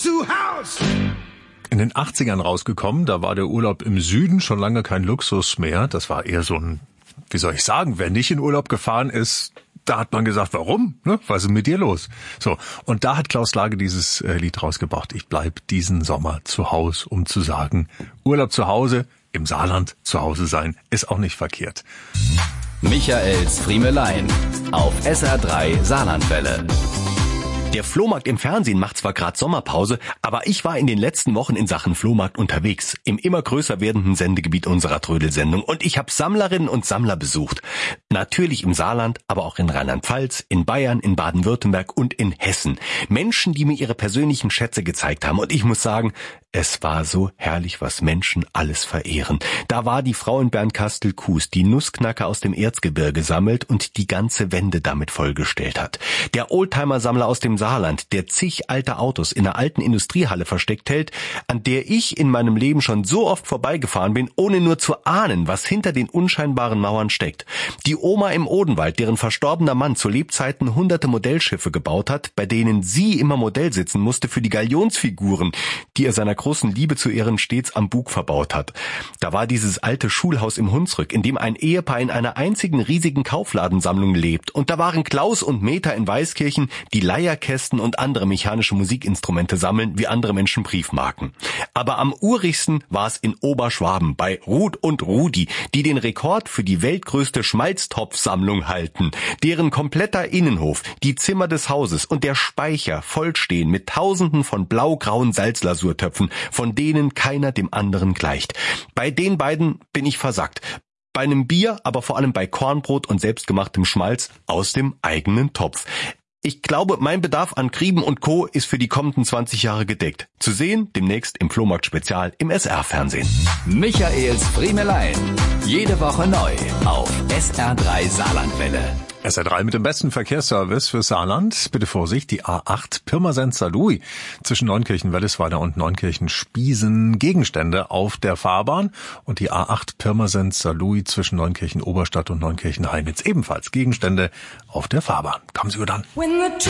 zu Haus. In den 80ern rausgekommen, da war der Urlaub im Süden schon lange kein Luxus mehr. Das war eher so ein, wie soll ich sagen, wer nicht in Urlaub gefahren ist, da hat man gesagt, warum? Ne? Was ist mit dir los? So, und da hat Klaus Lage dieses Lied rausgebracht. Ich bleib diesen Sommer zu Haus, um zu sagen, Urlaub zu Hause, im Saarland zu Hause sein, ist auch nicht verkehrt. Michaels Friemelein auf SR3 Saarlandwelle. Der Flohmarkt im Fernsehen macht zwar gerade Sommerpause, aber ich war in den letzten Wochen in Sachen Flohmarkt unterwegs, im immer größer werdenden Sendegebiet unserer Trödelsendung, und ich habe Sammlerinnen und Sammler besucht. Natürlich im Saarland, aber auch in Rheinland-Pfalz, in Bayern, in Baden-Württemberg und in Hessen. Menschen, die mir ihre persönlichen Schätze gezeigt haben, und ich muss sagen, es war so herrlich, was Menschen alles verehren. Da war die Frau in Bernkastel-Kues, die Nussknacker aus dem Erzgebirge sammelt und die ganze Wände damit vollgestellt hat. Der Oldtimer-Sammler aus dem Saarland, der zig alte Autos in einer alten Industriehalle versteckt hält, an der ich in meinem Leben schon so oft vorbeigefahren bin, ohne nur zu ahnen, was hinter den unscheinbaren Mauern steckt. Die Oma im Odenwald, deren verstorbener Mann zu Lebzeiten hunderte Modellschiffe gebaut hat, bei denen sie immer Modell sitzen musste für die Galionsfiguren, die er seiner großen Liebe zu Ehren stets am Bug verbaut hat. Da war dieses alte Schulhaus im Hunsrück, in dem ein Ehepaar in einer einzigen riesigen Kaufladensammlung lebt. Und da waren Klaus und Meta in Weißkirchen, die Leierkästen und andere mechanische Musikinstrumente sammeln, wie andere Menschen Briefmarken. Aber am urigsten war es in Oberschwaben bei Ruth und Rudi, die den Rekord für die weltgrößte Schmalztopfsammlung halten. Deren kompletter Innenhof, die Zimmer des Hauses und der Speicher vollstehen mit Tausenden von blau-grauen Salzlasurtöpfen, von denen keiner dem anderen gleicht. Bei den beiden bin ich versackt. Bei einem Bier, aber vor allem bei Kornbrot und selbstgemachtem Schmalz aus dem eigenen Topf. Ich glaube, mein Bedarf an Grieben und Co. ist für die kommenden 20 Jahre gedeckt. Zu sehen demnächst im Flohmarkt-Spezial im SR-Fernsehen. Michaels Friemelein. Jede Woche neu auf SR3 Saarlandwelle. SR3 mit dem besten Verkehrsservice für Saarland. Bitte Vorsicht, die A8 Pirmasens-Saarlouis zwischen Neunkirchen-Wellesweiler und Neunkirchen-Spiesen. Gegenstände auf der Fahrbahn. Und die A8 Pirmasens-Saarlouis zwischen Neunkirchen-Oberstadt und Neunkirchen-Heinitz ebenfalls Gegenstände auf der Fahrbahn. Kommen Sie gut an.